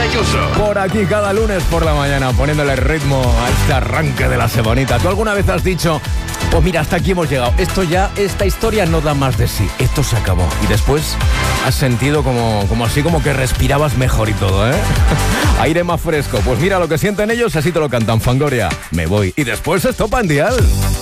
Ayuso. Por aquí cada lunes por la mañana, poniéndole ritmo a este arranque de la semanita. ¿Tú alguna vez has dicho, pues mira, hasta aquí hemos llegado, esta historia no da más de sí, esto se acabó? Y después has sentido como así, como que respirabas mejor y todo, ¿eh? Aire más fresco. Pues mira lo que sienten ellos, así te lo cantan. Fangoria, me voy. Y después Stop and Dial.